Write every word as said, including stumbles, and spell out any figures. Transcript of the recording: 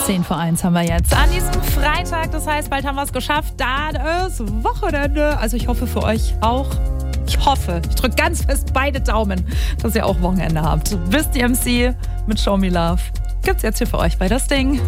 zehn vor eins haben wir jetzt. An diesem Freitag, das heißt, bald haben wir es geschafft. Dann ist Wochenende. Also ich hoffe für euch auch. Ich hoffe, ich drücke ganz fest beide Daumen, dass ihr auch Wochenende habt. Bis die M C mit Show Me Love gibt's jetzt hier für euch bei Das Ding.